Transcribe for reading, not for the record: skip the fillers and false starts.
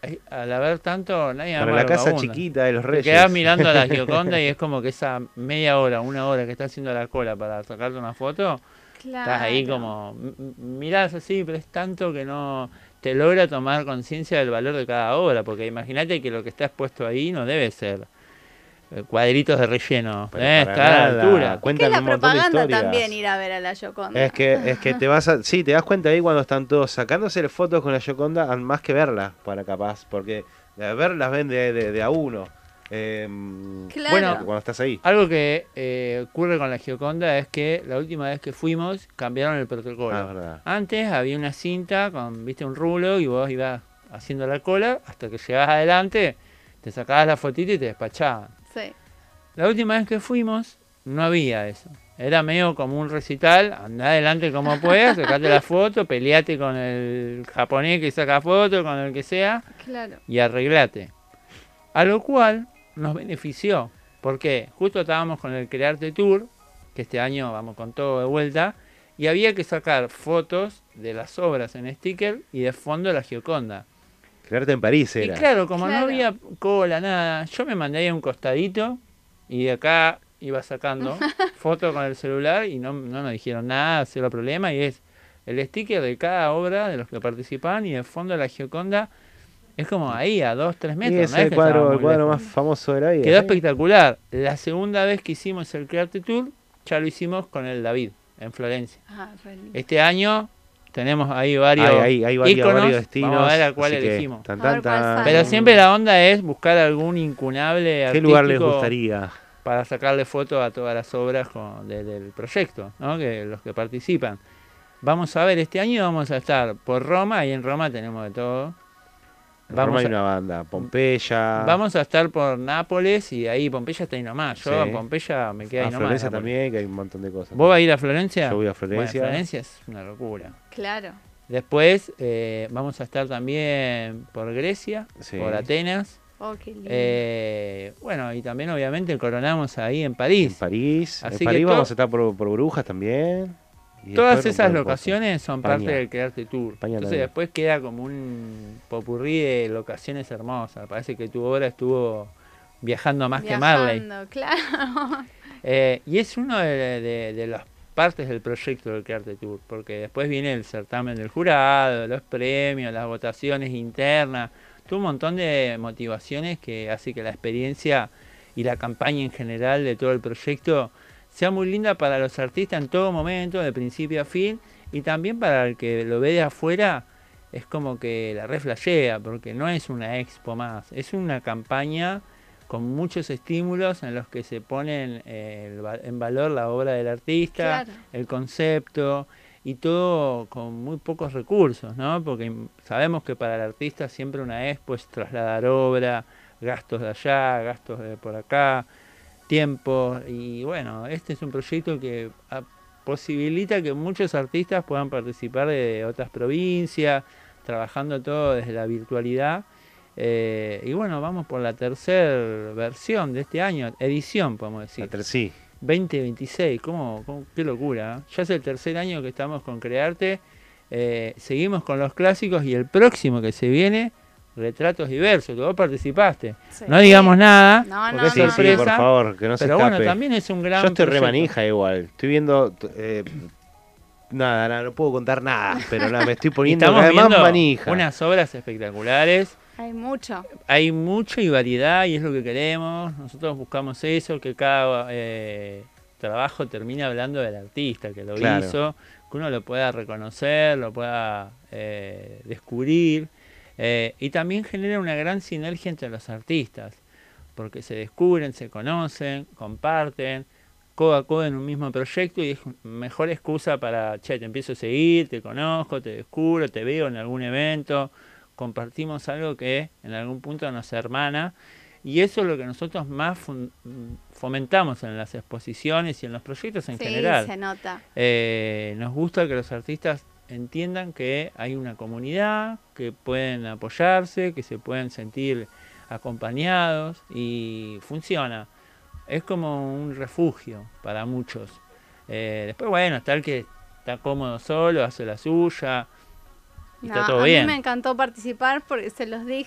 al haber tanto, nadie Para ama la casa vagabunda. chiquita de los Te quedás Reyes. mirando a la Gioconda y es como que esa media hora, una hora que estás haciendo la cola para sacarte una foto, estás ahí Claro. como, mirás así, pero es tanto que no te logra tomar conciencia del valor de cada obra, porque imagínate que lo que está expuesto ahí no debe ser cuadritos de relleno, Pero para está a la nada. altura. Es que Cuentan es la un montón de propaganda historias. también ir a ver a la Gioconda. Es que te vas a, sí, te das cuenta ahí cuando están todos sacándose fotos con la Gioconda, más que verla, para capaz, porque verlas ven de a uno. Claro. Bueno, Cuando estás ahí. Algo que ocurre con la Gioconda es que la última vez que fuimos cambiaron el protocolo. Ah, verdad. Antes había una cinta con, viste, un rulo y vos ibas haciendo la cola hasta que llegabas adelante, te sacabas la fotito y te despachaban. Sí. La última vez que fuimos no había eso. Era medio como un recital, andá adelante como puedas, sacate la foto, peleate con el japonés que saca foto, con el que sea, Claro. y arreglate. A lo cual nos benefició, porque justo estábamos con el Crearte Tour, que este año vamos con todo de vuelta, y había que sacar fotos de las obras en sticker y de fondo la Gioconda. Crearte en París Y era. claro, como no Claro. había cola, nada, yo me mandé ahí a un costadito y de acá iba sacando fotos con el celular y no nos dijeron nada, cero problema, y es el sticker de cada obra de los que participaban y de fondo la Gioconda es como ahí a 2-3 Y metros. es no es el que cuadro, estaba el muy cuadro lejos. más famoso de la vida. Quedó ¿sí? espectacular. La segunda vez que hicimos el Crearte Tour ya lo hicimos con el David en Florencia. Ah, re lindo. Este año tenemos ahí varios Hay varios, íconos, varios destinos. vamos a ver a cuál así que, elegimos. tan, A ver tan, cuál tan. sale. Pero siempre la onda es buscar algún incunable ¿Qué artístico lugar les gustaría? para sacarle foto a todas las obras del proyecto, ¿no? Que los que participan. Vamos a ver, este año vamos a estar por Roma, y en Roma tenemos de todo. En Roma Vamos hay a, una banda, Pompeya. vamos a estar por Nápoles y ahí Pompeya está ahí nomás. Yo Sí. en Pompeya me quedé ahí nomás. Florencia Nápoles. también, que hay un montón de cosas. ¿Vos vas a ir a Florencia? Yo voy a Florencia. Bueno, Florencia es una locura. Claro. Después vamos a estar también por Grecia, Sí. por Atenas. Oh, qué lindo. Bueno, y también obviamente coronamos ahí en París. En París. Así En que París to- vamos a estar por Brujas también. Y Todas después esas por locaciones son España. parte del Crearte Tour. España Entonces también. después queda como un popurrí de locaciones hermosas. Parece que tu obra estuvo viajando más que Marley. Viajando, claro. Y es una de las partes del proyecto del Crearte Tour, porque después viene el certamen del jurado, los premios, las votaciones internas, todo un montón de motivaciones que hace que la experiencia y la campaña en general de todo el proyecto sea muy linda para los artistas en todo momento, de principio a fin, y también para el que lo ve de afuera, es como que la reflashea, porque no es una expo más, es una campaña con muchos estímulos en los que se ponen en valor la obra del artista, Claro. el concepto, y todo con muy pocos recursos, ¿no? Porque sabemos que para el artista siempre una expo es trasladar obra, gastos de allá, gastos de por acá, tiempo, y bueno, este es un proyecto que posibilita que muchos artistas puedan participar de otras provincias, trabajando todo desde la virtualidad. Y bueno, vamos por la tercera versión de este año, edición, podemos decir. Sí. 2026, qué locura. ¿Eh? Ya es el tercer año que estamos con Crearte. Seguimos con los clásicos y el próximo que se viene, Retratos Diversos, que vos participaste. Sí. No digamos nada, No, porque no, es Sí, no. sí, sorpresa. por favor, que no se Pero escape. bueno, también es un gran Yo estoy re proyecto. manija igual. Estoy viendo... nada, no puedo contar nada. Pero nada, me estoy Y poniendo estamos cada vez más viendo manija. unas obras espectaculares. Hay mucho. Hay mucho y variedad y es lo que queremos. Nosotros buscamos eso, que cada trabajo termine hablando del artista que lo Claro. hizo, que uno lo pueda reconocer, lo pueda descubrir, y también genera una gran sinergia entre los artistas, porque se descubren, se conocen, comparten, codo a codo en un mismo proyecto, y es mejor excusa para, che, te empiezo a seguir, te conozco, te descubro, te veo en algún evento, compartimos algo que en algún punto nos hermana, y eso es lo que nosotros más fomentamos en las exposiciones y en los proyectos en Sí, general. se nota. Nos gusta que los artistas entiendan que hay una comunidad, que pueden apoyarse, que se pueden sentir acompañados, y funciona. Es como un refugio para muchos. Después, bueno, está el que está cómodo solo, hace la suya, y está todo a bien. mí me encantó participar porque se los dije.